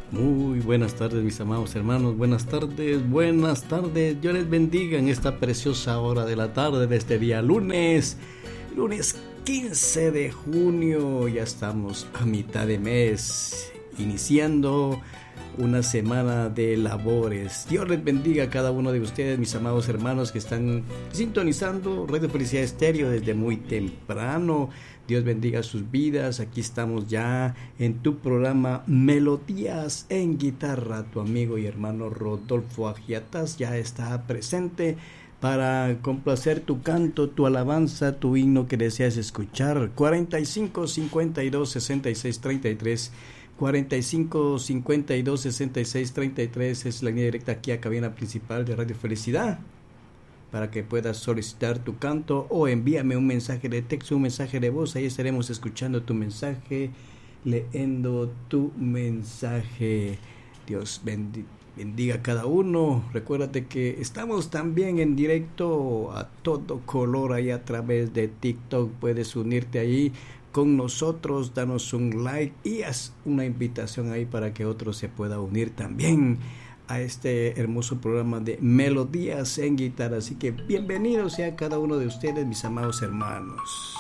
Muy buenas tardes, mis amados hermanos. Buenas tardes, buenas tardes. Dios les bendiga en esta preciosa hora de la tarde de este día lunes 15 de junio. Ya estamos a mitad de mes, iniciando una semana de labores. Dios les bendiga a cada uno de ustedes, mis amados hermanos que están sintonizando Radio Felicidad Estéreo desde muy temprano. Dios bendiga sus vidas. Aquí estamos ya en tu programa Melodías en Guitarra. Tu amigo y hermano Rodolfo Agiatas ya está presente para complacer tu canto, tu alabanza, tu himno que deseas escuchar. 45 52 66 33 45 52 66 33 es la línea directa aquí a cabina principal de Radio Felicidad, para que puedas solicitar tu canto o envíame un mensaje de texto, un mensaje de voz. Ahí estaremos escuchando tu mensaje, leyendo tu mensaje. Dios bendiga a cada uno. Recuérdate que estamos también en directo a todo color ahí a través de TikTok. Puedes unirte ahí con nosotros, danos un like y haz una invitación ahí para que otro se pueda unir también a este hermoso programa de Melodías en Guitarra. Así que bienvenidos sea cada uno de ustedes, mis amados hermanos.